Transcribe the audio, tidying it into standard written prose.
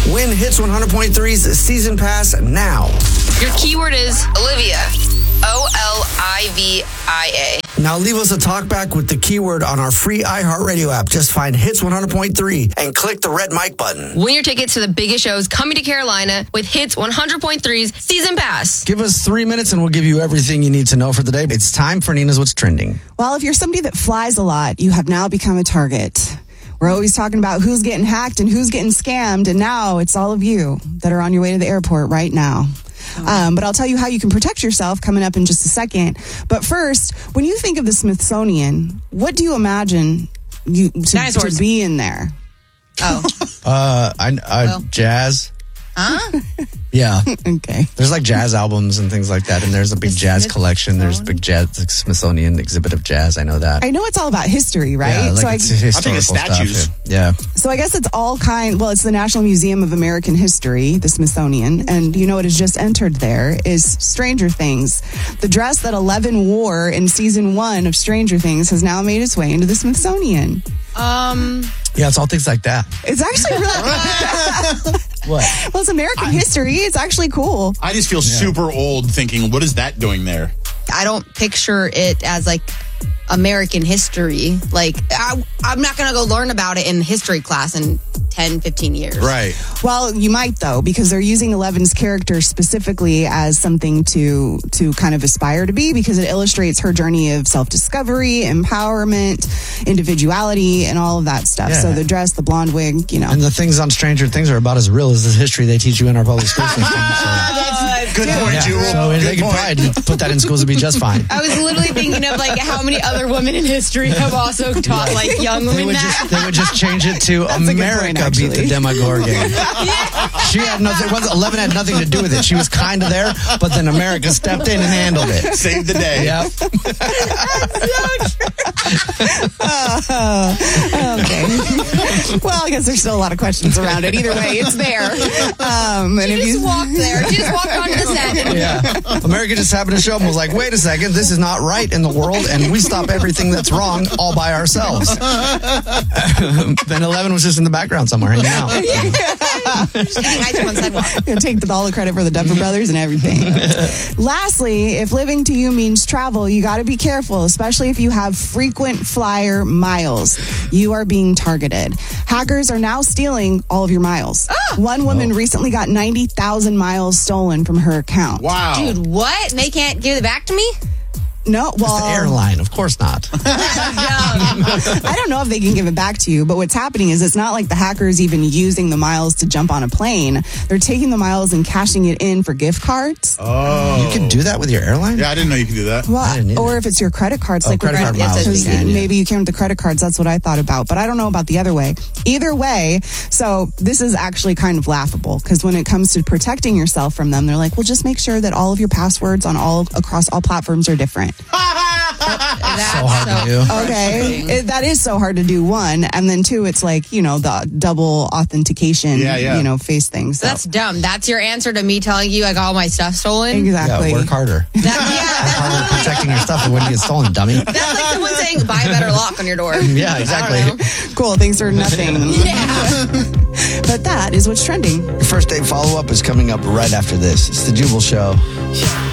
Win Hits 100.3's season pass now. Your keyword is Olivia. Olivia. Now leave us a talkback with the keyword on our free iHeartRadio app. Just find Hits 100.3 and click the red mic button. Win your tickets to the biggest shows coming to Carolina with Hits 100.3's season pass. Give us 3 minutes and we'll give you everything you need to know for the day. It's time for Nina's What's Trending. Well, if you're somebody that flies a lot, you have now become a target. We're always talking about who's getting hacked and who's getting scammed, and now it's all of you that are on your way to the airport right now. But I'll tell you how you can protect yourself coming up in just a second. But first, when you think of the Smithsonian, what do you imagine to be in there? Jazz. Huh? Yeah. Okay. There's like jazz albums and things like that, and there's a big jazz collection. There's a big jazz Smithsonian exhibit of jazz. I know that. I know it's all about history, right? Yeah, like so it's historical it's statues. stuff. Yeah. So I guess it's it's the National Museum of American History, the Smithsonian, and you know what has just entered there is Stranger Things. The dress that Eleven wore in season 1 of Stranger Things has now made its way into the Smithsonian. Yeah, it's all things like that. It's actually really What? Well, it's American history. It's actually cool. I just feel super old thinking, what is that doing there? I don't picture it as like American history. Like, I'm not going to go learn about it in history class in 10, 15 years. Right. Well, you might, though, because they're using Eleven's character specifically as something to kind of aspire to be, because it illustrates her journey of self-discovery, empowerment, individuality, and all of that stuff. Yeah. So the dress, the blonde wig, you know. And the things on Stranger Things are about as real as the history they teach you in our public school system. Good point, Jewel. So they can probably put that in schools, it'd be just fine. I was literally thinking of like how many other women in history have also taught like young women They would just change it to America beat the Demogorgon. She had nothing. 11 had nothing to do with it. She was kind of there, but then America stepped in and handled it. Saved the day. Yep. Okay. Well, I guess there's still a lot of questions around it. Either way, it's there. And if just walked there. She just walked onto the set. Yeah. America just happened to show up and was like, wait a second, this is not right in the world, and we stop everything that's wrong all by ourselves. Then 11 was just in the background somewhere hanging out. Just eating ice cream on the sidewalk. Take all the credit for the Duffer Brothers and everything. Lastly, if living to you means travel, you got to be careful, especially if you have frequent flyer miles. You are being targeted. Hackers are now stealing all of your miles. One woman recently got 90,000 miles stolen from her account. Wow. Dude, what? They can't give it back to me? No, well, It's the airline, of course not. I don't know if they can give it back to you, but what's happening is it's not like the hackers even using the miles to jump on a plane. They're taking the miles and cashing it in for gift cards. Oh. You can do that with your airline? Yeah, I didn't know you could do that. I didn't either. Or if it's your credit cards, like credit card miles. because You can, yeah. maybe you can with the credit cards. That's what I thought about, but I don't know about the other way. Either way, so this is actually kind of laughable, because when it comes to protecting yourself from them, they're like, well, just make sure that all of your passwords across all platforms are different. That's so hard to do. Okay, that is so hard to do. One, and then two, it's like the double authentication. Yeah. Face thing. So. That's dumb. That's your answer to me telling you I got all my stuff stolen? Exactly. Yeah, work harder. Work harder protecting your stuff. It wouldn't get stolen, dummy. That's like someone saying buy a better lock on your door. Yeah, exactly. Cool. Thanks for nothing. Yeah. But that is what's trending. Your first date follow-up is coming up right after this. It's the Jubal Show.